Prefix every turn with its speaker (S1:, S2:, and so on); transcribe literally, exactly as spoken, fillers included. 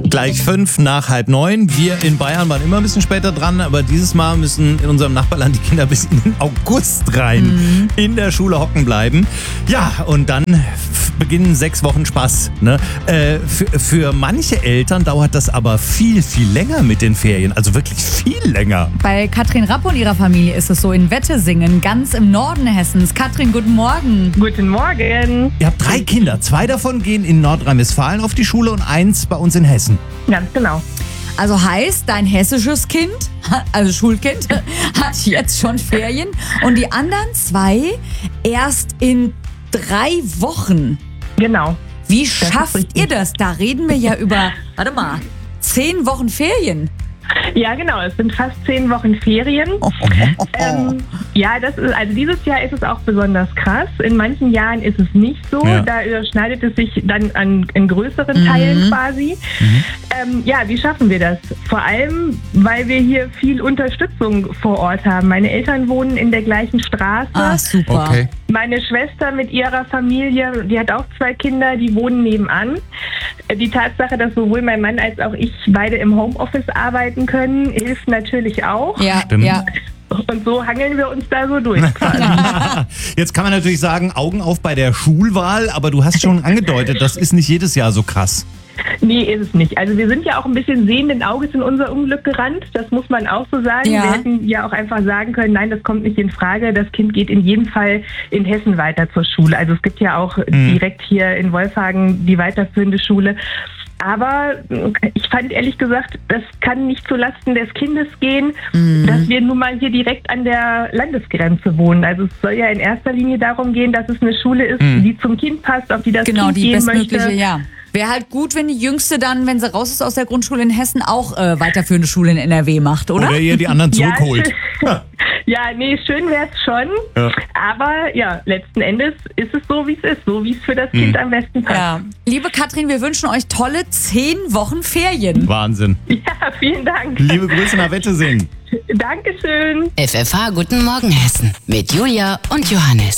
S1: Gleich fünf nach halb neun. Wir in Bayern waren immer ein bisschen später dran, aber dieses Mal müssen in unserem Nachbarland die Kinder bis in den August rein mhm. in der Schule hocken bleiben. Ja, und dann f- beginnen sechs Wochen Spaß. Ne? Äh, für, für manche Eltern dauert das aber viel, viel länger mit den Ferien. Also wirklich viel länger.
S2: Bei Katrin Rapp und ihrer Familie ist es so in Wettesingen, ganz im Norden Hessens. Katrin, guten Morgen.
S3: Guten Morgen.
S1: Ihr habt drei Kinder. Zwei davon gehen in Nordrhein-Westfalen auf die Schule und eins bei uns in Hessen.
S3: Ganz genau.
S2: Also heißt, dein hessisches Kind, also Schulkind, hat jetzt schon Ferien und die anderen zwei erst in drei Wochen.
S3: Genau.
S2: Wie schafft ihr das? Da reden wir ja über, warte mal, zehn Wochen Ferien.
S3: Ja, genau. Es sind fast zehn Wochen Ferien.
S2: Oh, oh, oh.
S3: Ähm, ja, das ist, also dieses Jahr ist es auch besonders krass. In manchen Jahren ist es nicht so.
S1: Ja.
S3: Da überschneidet es sich dann an, in größeren
S2: Mhm.
S3: Teilen quasi.
S1: Mhm.
S3: Ähm, ja, wie schaffen wir das? Vor allem, weil wir hier viel Unterstützung vor Ort haben. Meine Eltern wohnen in der gleichen Straße.
S2: Ah, super.
S1: Okay.
S3: Meine Schwester mit ihrer Familie, die hat auch zwei Kinder, die wohnen nebenan. Die Tatsache, dass sowohl mein Mann als auch ich beide im Homeoffice arbeiten können, hilft natürlich auch.
S2: Ja,
S1: Stimmt.
S2: ja.
S3: Und so hangeln wir uns da so durch.
S1: Jetzt kann man natürlich sagen, Augen auf bei der Schulwahl, aber du hast schon angedeutet, das ist nicht jedes Jahr so krass.
S3: Nee, ist es nicht. Also wir sind ja auch ein bisschen sehenden Auges in unser Unglück gerannt. Das muss man auch so sagen.
S2: Ja.
S3: Wir hätten ja auch einfach sagen können, nein, das kommt nicht in Frage. Das Kind geht in jedem Fall in Hessen weiter zur Schule. Also es gibt ja auch
S1: Mhm.
S3: direkt hier in Wolfhagen die weiterführende Schule. Aber ich fand ehrlich gesagt, das kann nicht zulasten des Kindes gehen,
S2: Mhm.
S3: dass wir nun mal hier direkt an der Landesgrenze wohnen. Also es soll ja in erster Linie darum gehen, dass es eine Schule ist,
S1: Mhm.
S3: die zum Kind passt, auf die das
S2: Genau,
S3: Kind
S2: die
S3: gehen
S2: bestmögliche,
S3: möchte.
S2: ja. Wäre halt gut, wenn die Jüngste dann, wenn sie raus ist aus der Grundschule in Hessen, auch äh, weiterführende Schule in N R W macht, oder?
S1: Oder ihr die anderen
S3: Ja,
S1: zurückholt.
S3: schön- Ja, nee, schön wäre es schon.
S1: Ja.
S3: Aber ja, letzten Endes ist es so, wie es ist. So, wie es für das Kind am besten passt.
S2: Ja. Liebe Katrin, wir wünschen euch tolle zehn Wochen Ferien.
S1: Wahnsinn.
S3: Ja, vielen Dank.
S1: Liebe Grüße nach Wettesingen.
S3: Dankeschön.
S4: F F H Guten Morgen Hessen mit Julia und Johannes.